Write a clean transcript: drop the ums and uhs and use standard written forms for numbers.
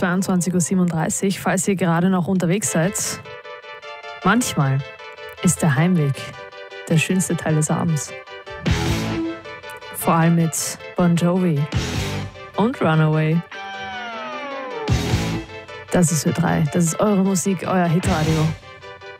22:37 Uhr, falls ihr gerade noch unterwegs seid. Manchmal ist der Heimweg der schönste Teil des Abends. Vor allem mit Bon Jovi und Runaway. Das ist Ö3, das ist eure Musik, euer Hitradio.